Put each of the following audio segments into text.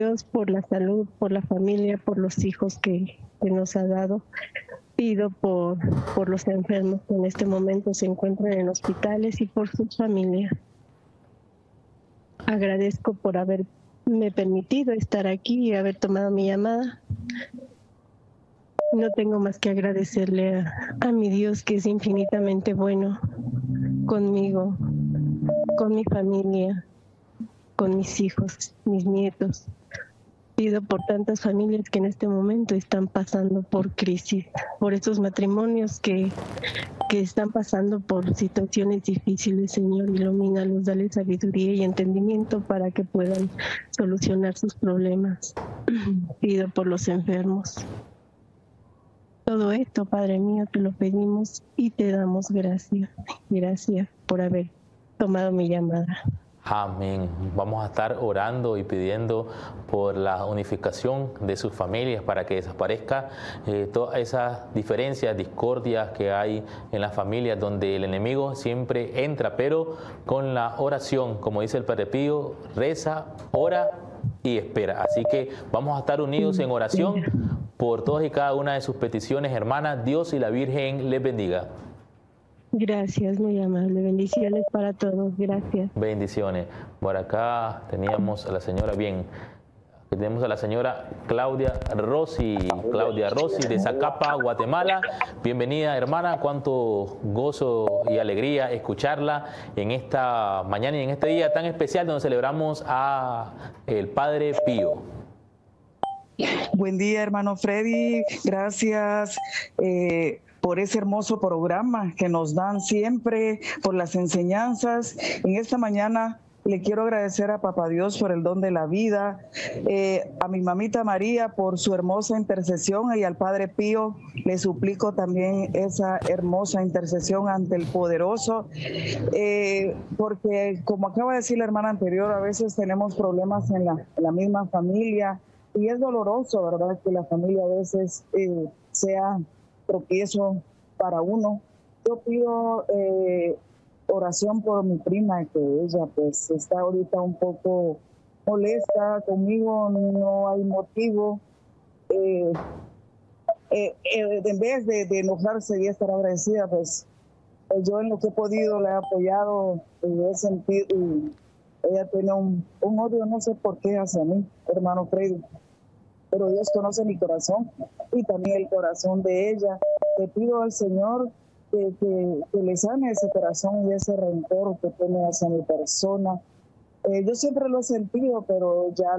Dios por la salud, por la familia, por los hijos que nos ha dado. Pido por los enfermos que en este momento se encuentran en hospitales y por sus familias. Agradezco por haberme permitido estar aquí y haber tomado mi llamada. No tengo más que agradecerle a mi Dios, que es infinitamente bueno conmigo, con mi familia, con mis hijos, mis nietos. Pido por tantas familias que en este momento están pasando por crisis, por estos matrimonios que están pasando por situaciones difíciles. Señor, ilumínalos, dale sabiduría y entendimiento para que puedan solucionar sus problemas. Pido por los enfermos. Todo esto, Padre mío, te lo pedimos y te damos gracias. Gracias por haber tomado mi llamada. Amén. Vamos a estar orando y pidiendo por la unificación de sus familias para que desaparezca todas esas diferencias, discordias que hay en las familias, donde el enemigo siempre entra, pero con la oración, como dice el Padre Pío, reza, ora y espera. Así que vamos a estar unidos en oración por todas y cada una de sus peticiones, hermanas. Dios y la Virgen les bendiga. Gracias, muy amable. Bendiciones para todos. Gracias. Bendiciones. Por acá teníamos a la señora, tenemos a la señora Claudia Rossi de Zacapa, Guatemala. Bienvenida, hermana. Cuánto gozo y alegría escucharla en esta mañana y en este día tan especial donde celebramos a el Padre Pío. Buen día, hermano Freddy. Gracias por ese hermoso programa que nos dan siempre, por las enseñanzas. En esta mañana le quiero agradecer a Papá Dios por el don de la vida, a mi mamita María por su hermosa intercesión, y al Padre Pío le suplico también esa hermosa intercesión ante el Poderoso, porque como acaba de decir la hermana anterior, a veces tenemos problemas en la misma familia, y es doloroso, ¿verdad?, que la familia a veces sea tropiezo para uno. Yo pido oración por mi prima, que ella pues está ahorita un poco molesta conmigo, no hay motivo. En vez de enojarse y estar agradecida, pues yo en lo que he podido le he apoyado y he sentido, y ella tiene un odio, no sé por qué, hacia mí, hermano Freddy, pero Dios conoce mi corazón y también el corazón de ella. Le pido al Señor que le sane ese corazón y ese rencor que tiene hacia mi persona. Yo siempre lo he sentido, pero ya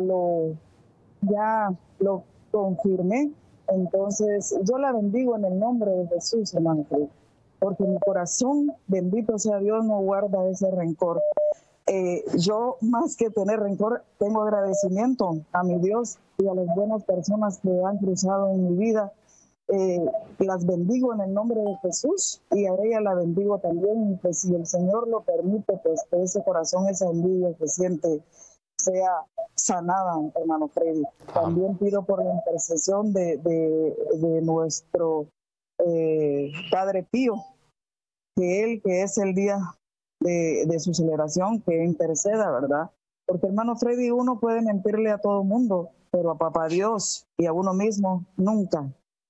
lo confirmé. Entonces yo la bendigo en el nombre de Jesús, hermano, porque mi corazón, bendito sea Dios, no guarda ese rencor. Yo, más que tener rencor, tengo agradecimiento a mi Dios y a las buenas personas que han cruzado en mi vida. Las bendigo en el nombre de Jesús, y a ella la bendigo también. Pues si el Señor lo permite, pues que ese corazón, esa envidia que siente, sea sanada, hermano Freddy. También pido por la intercesión de nuestro Padre Pío, que es el día de su celebración, que interceda, ¿verdad? Porque, hermano Freddy, uno puede mentirle a todo mundo, pero a Papá Dios y a uno mismo nunca.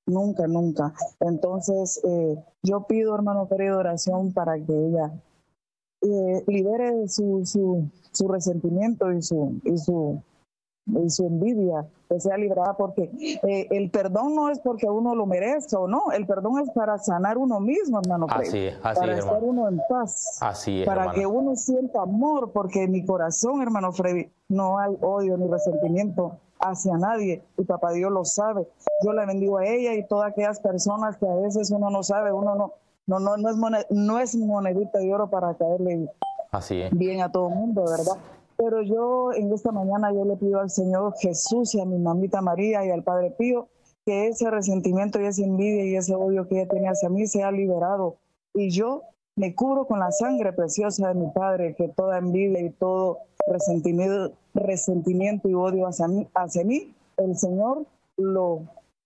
Entonces yo pido, hermano Freddy, oración para que ella libere su resentimiento y su envidia, que sea librada, porque el perdón no es porque uno lo merece o no, el perdón es para sanar uno mismo, hermano Freddy, para estar uno en paz, para hermano, que uno sienta amor, porque en mi corazón, hermano Freddy, no hay odio ni resentimiento hacia nadie, y Papá Dios lo sabe. Yo la bendigo a ella y todas aquellas personas que a veces uno no sabe, uno no es monedita de oro para caerle bien a todo el mundo, ¿verdad? Pero yo en esta mañana yo le pido al Señor Jesús y a mi mamita María y al Padre Pío que ese resentimiento y esa envidia y ese odio que ella tenía hacia mí sea liberado, y yo me cubro con la sangre preciosa de mi Padre, que toda envidia y todo resentimiento y odio hacia mí, el Señor lo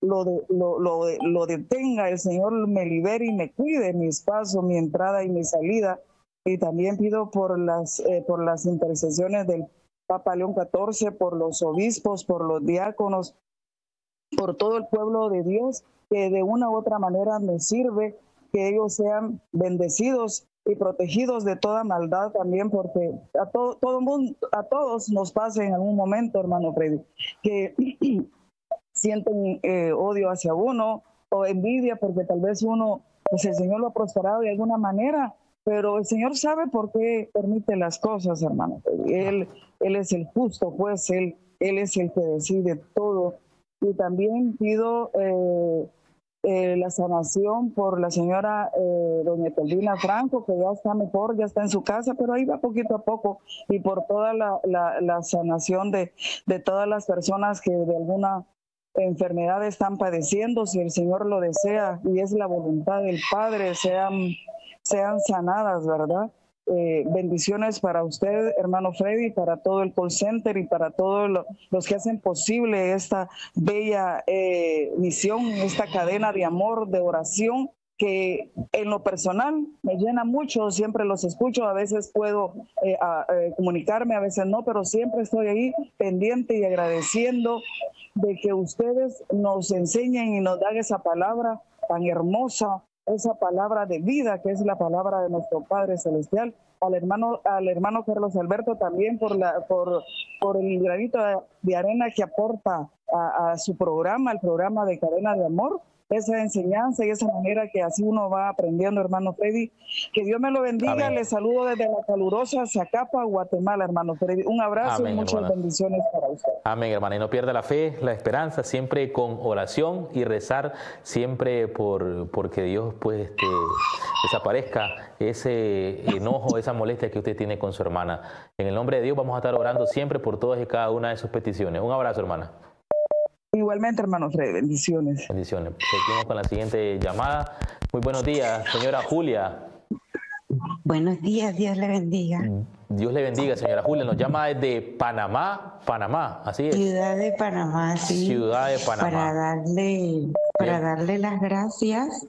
detenga, el Señor me libere y me cuide mis pasos, mi entrada y mi salida. Y también pido por las intercesiones Papa León XIV, por los obispos, por los diáconos, por todo el pueblo de Dios, que de una u otra manera nos sirve, que ellos sean bendecidos y protegidos de toda maldad también, porque a todo mundo, a todos nos pasa en algún momento, hermano Freddy, que sienten odio hacia uno o envidia porque tal vez uno, pues el Señor lo ha prosperado de alguna manera, pero el Señor sabe por qué permite las cosas, hermano Freddy. Él es el justo, pues Él es el que decide todo. Y también pido la sanación por la señora doña Etelvina Franco, que ya está mejor, ya está en su casa, pero ahí va poquito a poco, y por toda la sanación de todas las personas que de alguna enfermedad están padeciendo, si el Señor lo desea y es la voluntad del Padre, sean sanadas, ¿verdad? Bendiciones para usted, hermano Freddy, para todo el call center y para todos los que hacen posible esta bella misión, esta cadena de amor, de oración, que en lo personal me llena mucho. Siempre los escucho, a veces puedo comunicarme, a veces no, pero siempre estoy ahí pendiente y agradeciendo de que ustedes nos enseñen y nos dan esa palabra tan hermosa, esa palabra de vida que es la palabra de nuestro Padre Celestial. Al hermano Carlos Alberto también por el granito de arena que aporta a su programa, al programa de Cadena de Amor, esa enseñanza y esa manera que así uno va aprendiendo, hermano Freddy. Que Dios me lo bendiga. Amén. Les saludo desde la calurosa Zacapa, Guatemala, hermano Freddy. Un abrazo. Amén, y muchas hermana. Bendiciones para usted. Amén, hermana. Y no pierda la fe, la esperanza, siempre con oración y rezar siempre porque Dios pues desaparezca ese enojo, esa molestia que usted tiene con su hermana. En el nombre de Dios vamos a estar orando siempre por todas y cada una de sus peticiones. Un abrazo, hermana. Igualmente, hermano Fred, bendiciones. Bendiciones. Seguimos con la siguiente llamada. Muy buenos días, señora Julia. Buenos días, Dios le bendiga. Dios le bendiga, señora Julia. Nos llama desde Panamá, así es. Ciudad de Panamá, sí. Ciudad de Panamá. Para darle las gracias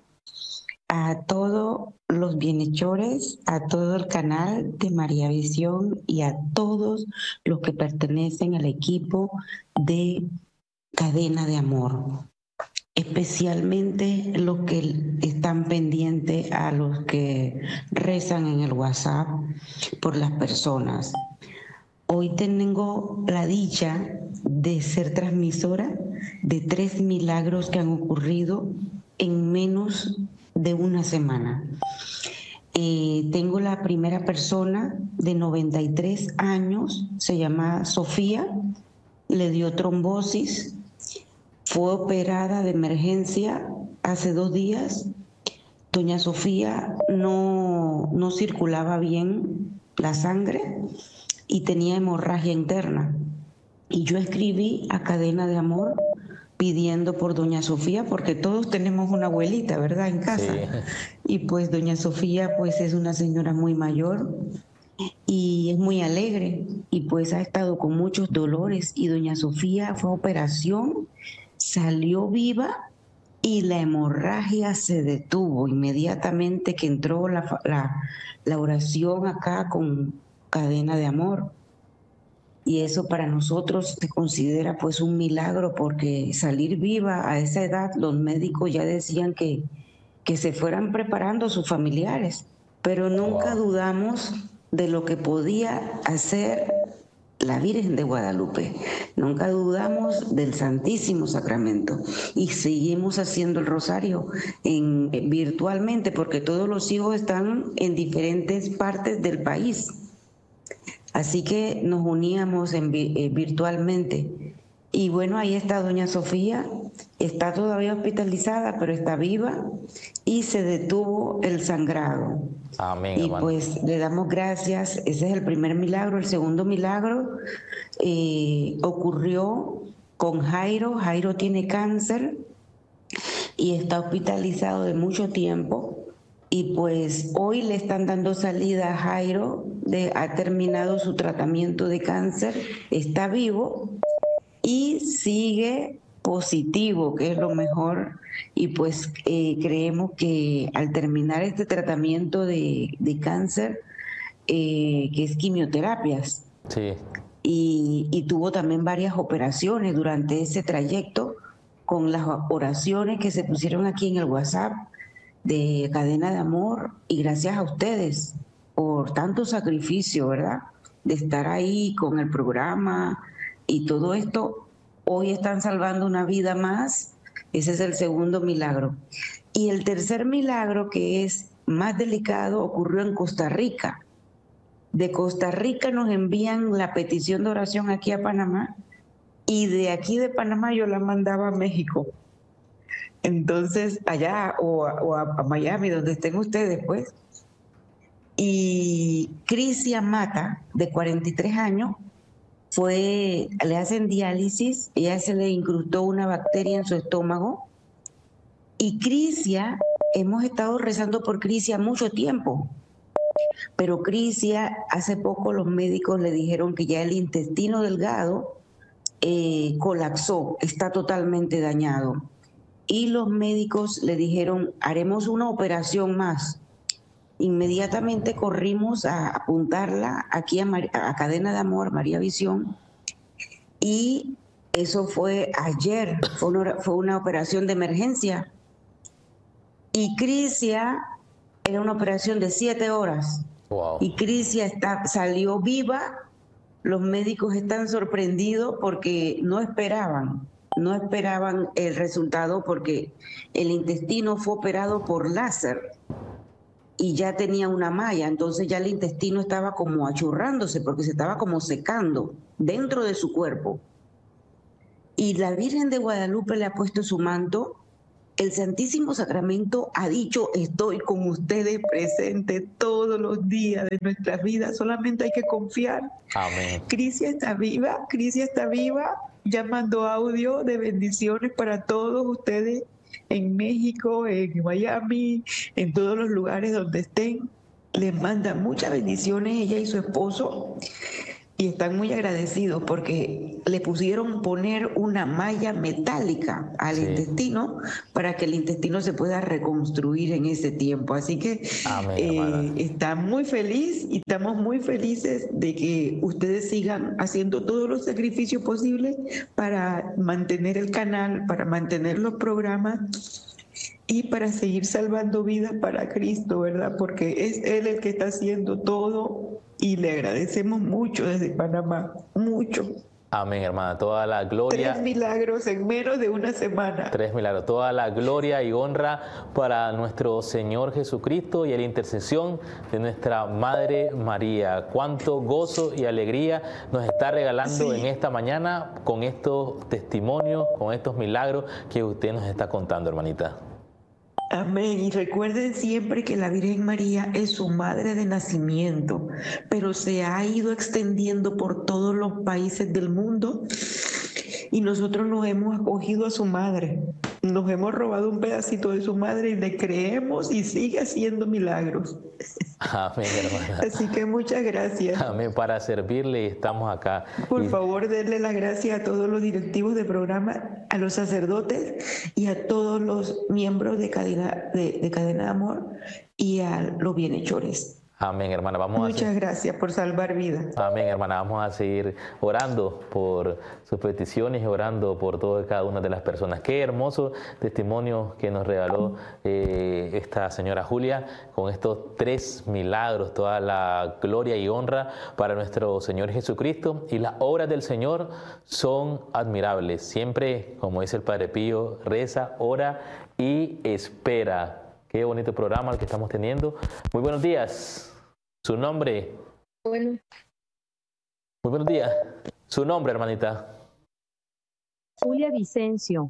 a todos los bienhechores, a todo el canal de María Visión y a todos los que pertenecen al equipo de Cadena de Amor, especialmente los que están pendientes a los que rezan en el WhatsApp por las personas. Hoy tengo la dicha de ser transmisora de 3 milagros que han ocurrido en menos de una semana. Tengo la primera persona de 93 años, se llama Sofía, le dio trombosis. Fue operada de emergencia hace 2 días. Doña Sofía no circulaba bien la sangre y tenía hemorragia interna. Y yo escribí a Cadena de Amor pidiendo por doña Sofía, porque todos tenemos una abuelita, ¿verdad?, en casa. Sí. Y pues doña Sofía pues es una señora muy mayor y es muy alegre y pues ha estado con muchos dolores, y doña Sofía fue a operación, salió viva y la hemorragia se detuvo inmediatamente que entró la oración acá con Cadena de Amor. Y eso para nosotros se considera pues un milagro, porque salir viva a esa edad, los médicos ya decían que se fueran preparando sus familiares, pero nunca dudamos de lo que podía hacer la Virgen de Guadalupe. Nunca dudamos del Santísimo Sacramento y seguimos haciendo el rosario virtualmente, porque todos los hijos están en diferentes partes del país. Así que nos uníamos virtualmente. Y bueno, ahí está doña Sofía, está todavía hospitalizada, pero está viva y se detuvo el sangrado. Amén, y hermano. Pues le damos gracias. Ese es el primer milagro. El segundo milagro ocurrió con Jairo. Jairo tiene cáncer y está hospitalizado de mucho tiempo. Y pues hoy le están dando salida a Jairo, ha terminado su tratamiento de cáncer, está vivo y sigue positivo, que es lo mejor. Y pues creemos que al terminar este tratamiento de cáncer, que es quimioterapias, sí, y tuvo también varias operaciones durante ese trayecto, con las oraciones que se pusieron aquí en el WhatsApp de Cadena de Amor, y gracias a ustedes por tanto sacrificio, ¿verdad? De estar ahí con el programa y todo esto. Hoy están salvando una vida más. Ese es el segundo milagro. Y el tercer milagro, que es más delicado, ocurrió en Costa Rica. De Costa Rica nos envían la petición de oración aquí a Panamá, y de aquí de Panamá yo la mandaba a México. Entonces, allá o a Miami, donde estén ustedes, pues. Y Crisia Mata, de 43 años, le hacen diálisis, ella se le incrustó una bacteria en su estómago. Y Crisia, hemos estado rezando por Crisia mucho tiempo, pero Crisia, hace poco los médicos le dijeron que ya el intestino delgado colapsó, está totalmente dañado. Y los médicos le dijeron, haremos una operación más. Inmediatamente corrimos a apuntarla aquí a Cadena de Amor, María Visión, y eso fue ayer, fue una operación de emergencia. Y Crisia era una operación de 7 horas. Wow. Y Crisia salió viva. Los médicos están sorprendidos porque no esperaban el resultado, porque el intestino fue operado por láser y ya tenía una malla, entonces ya el intestino estaba como achurrándose porque se estaba como secando dentro de su cuerpo. Y la Virgen de Guadalupe le ha puesto su manto. El Santísimo Sacramento ha dicho, estoy con ustedes presente todos los días de nuestras vidas, solamente hay que confiar. Amén. Crisia está viva, ya mandó audio de bendiciones para todos ustedes en México, en Miami, en todos los lugares donde estén. Les manda muchas bendiciones ella y su esposo. Y están muy agradecidos porque le pusieron poner una malla metálica al intestino para que el intestino se pueda reconstruir en ese tiempo. Así que están muy felices y estamos muy felices de que ustedes sigan haciendo todos los sacrificios posibles para mantener el canal, para mantener los programas y para seguir salvando vidas para Cristo, ¿verdad? Porque es Él el que está haciendo todo. Y le agradecemos mucho desde Panamá, mucho. Amén, hermana. Toda la gloria. 3 milagros en menos de una semana. 3 milagros. Toda la gloria y honra para nuestro Señor Jesucristo y a la intercesión de nuestra Madre María. Cuánto gozo y alegría nos está regalando en esta mañana con estos testimonios, con estos milagros que usted nos está contando, hermanita. Amén. Y recuerden siempre que la Virgen María es su madre de nacimiento, pero se ha ido extendiendo por todos los países del mundo y nosotros nos hemos acogido a su madre. Nos hemos robado un pedacito de su madre y le creemos y sigue haciendo milagros. Amén, hermana. Así que muchas gracias. Amén, para servirle estamos acá. Por favor, denle las gracias a todos los directivos del programa, a los sacerdotes y a todos los miembros de Cadena de Amor y a los bienhechores. Amén, hermana. Muchas gracias por salvar vidas. Amén, hermana. Vamos a seguir orando por sus peticiones y orando por todas y cada una de las personas. Qué hermoso testimonio que nos regaló esta señora Julia con estos 3 milagros. Toda la gloria y honra para nuestro Señor Jesucristo. Y las obras del Señor son admirables. Siempre, como dice el Padre Pío, reza, ora y espera. Qué bonito programa el que estamos teniendo. Muy buenos días. ¿Su nombre? Bueno. Muy buenos días. ¿Su nombre, hermanita? Julia Vicencio.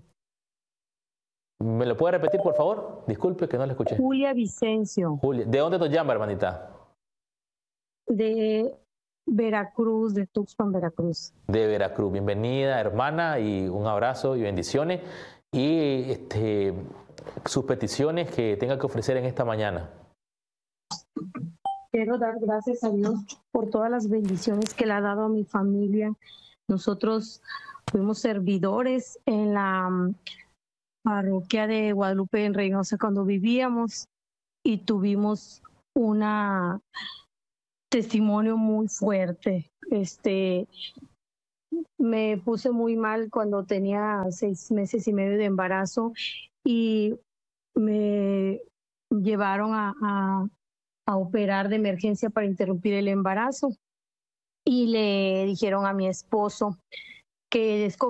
¿Me lo puede repetir, por favor? Disculpe que no le escuché. Julia Vicencio. Julia. ¿De dónde nos llama, hermanita? De Veracruz, de Tuxpan, Veracruz. De Veracruz. Bienvenida, hermana, y un abrazo y bendiciones. Y sus peticiones que tenga que ofrecer en esta mañana. Quiero dar gracias a Dios por todas las bendiciones que le ha dado a mi familia. Nosotros fuimos servidores en la parroquia de Guadalupe en Reynosa cuando vivíamos y tuvimos un testimonio muy fuerte Me puse muy mal cuando tenía 6 meses y medio de embarazo y me llevaron a operar de emergencia para interrumpir el embarazo y le dijeron a mi esposo que